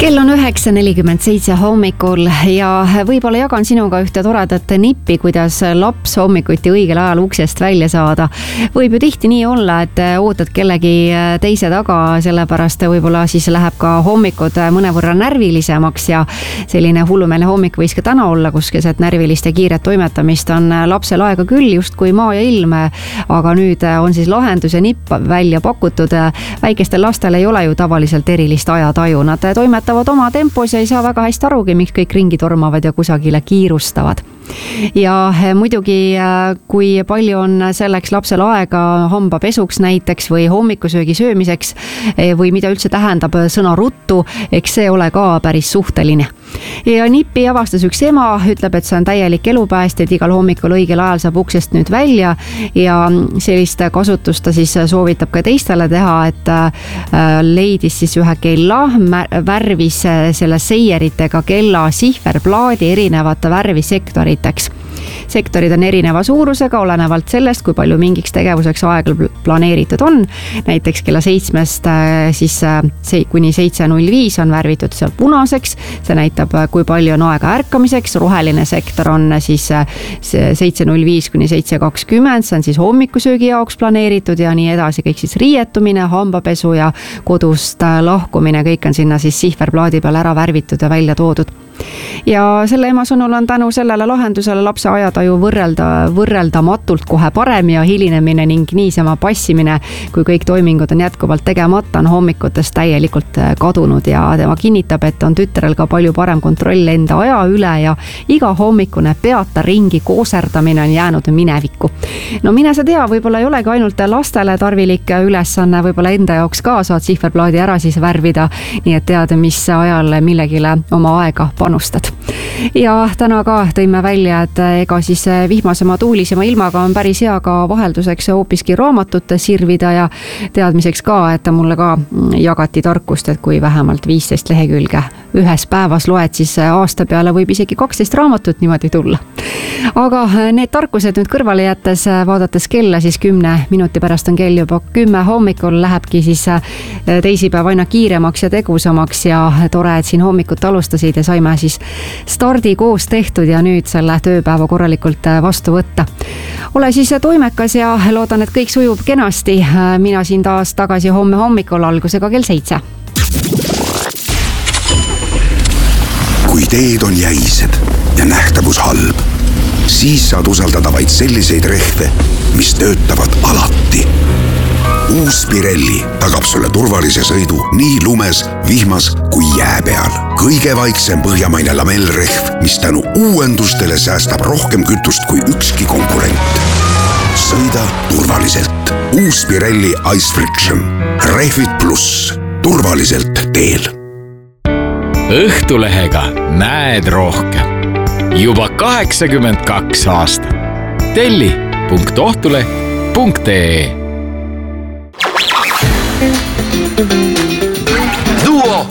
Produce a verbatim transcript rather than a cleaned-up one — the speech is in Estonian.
Kell on üheksa nelikümmend seitse hommikul ja võib-olla jagan sinuga ühte toredat nippi, kuidas laps hommikuti õigel ajal uksest välja saada. Võib ju tihti nii olla, et ootad kellegi teise taga, sellepärast võib-olla siis läheb ka hommikud mõnevõrra närvilisemaks ja selline hullumeelne hommik võis ka täna olla, kus keset närvilist ja kiiret toimetamist on lapsel aega küll justkui maa ja ilm, aga nüüd on siis lahendus ja nipp välja pakutud. Väikestel lastel ei ole ju tavaliselt erilist ajataju, nad toimetavad oma tempos ja ei saa väga hästi arugi, miks kõik ringi tormavad ja kusagile kiirustavad. Ja muidugi, kui palju on selleks lapsel aega hambapesuks näiteks või hommikusöögi söömiseks või mida üldse tähendab sõna ruttu, eks see ole ka päris suhteline. Ja nippi avastas üks ema, ütleb, et see on täielik elupääst, et igal hommikul õigel ajal saab uksest nüüd välja ja sellist kasutust ta siis soovitab ka teistele teha, et leidis siis ühe kella, värvis selle seieritega kella sihverplaadi erinevate värvisektoriteks. Sektorid on erineva suurusega, olenevalt sellest, kui palju mingiks tegevuseks aega planeeritud on. Näiteks kella seitsmest siis kuni seitse null viis on värvitud seal punaseks. See näitab, kui palju on aega ärkamiseks. Roheline sektor on siis seitse null viis kuni seitse kakskümmend. See on siis hommikusöögi jaoks planeeritud ja nii edasi. Kõik siis riietumine, hambapesu ja kodust lahkumine. Kõik on sinna siis sihverplaadi peal ära värvitud ja välja toodud. Ja selle ema sõnul on tänu sellele lahendusele lapse ajataju võrrelda, võrreldamatult kohe parem ja hilinemine ning niisama passimine, kui kõik toimingud on jätkuvalt tegemata, on hommikutest täielikult kadunud ja tema kinnitab, et on tütrel ka palju parem kontroll enda aja üle ja iga hommikune peata ringi kooserdamine on jäänud minevikku. No mine sa tea, võib-olla ei olegi ainult lastele tarvilik ülesanne, võib-olla enda jaoks ka saad sihverplaadi ära siis värvida, nii et tead, mis ajal millegile oma aega panustad. Ja täna ka tõime välja, et ega siis vihmasema tuulisema ilmaga on päris hea ka vahelduseks hoopiski raamatut sirvida ja teadmiseks ka, et mulle ka jagati tarkust, et kui vähemalt viisteist lehekülge ühes päevas loed, siis aasta peale võib isegi kaksteist raamatut niimoodi tulla. Aga need tarkused nüüd kõrvale jättes, vaadates kella, siis kümne minuti pärast on kell juba kümme hommikul, lähebki siis teisipäev aina kiiremaks ja tegusamaks ja tore, et siin hommikut alustasid ja saime siis stardi koos tehtud ja nüüd selle tööpäeva korralikult vastu võtta. Ole siis toimekas ja loodan, et kõik sujub kenasti. Mina siin taas tagasi homme hommikul algusega kell seitse. Kui teed on jäised ja nähtavus halb, siis saad usaldada vaid selliseid rehve, mis töötavad alati. Uus Pirelli tagab sulle turvalise sõidu nii lumes, vihmas kui jää peal. Kõige vaiksem põhjamaine lamellrehv, mis tänu uuendustele säästab rohkem kütust kui ükski konkurent. Sõida turvaliselt. Uus Pirelli Ice Friction. Rehvid pluss. Turvaliselt teel. Õhtulehega näed rohkem. Juba kaheksakümmend kaks aastat. Telli punkt ohtuleh punkt ee. Duo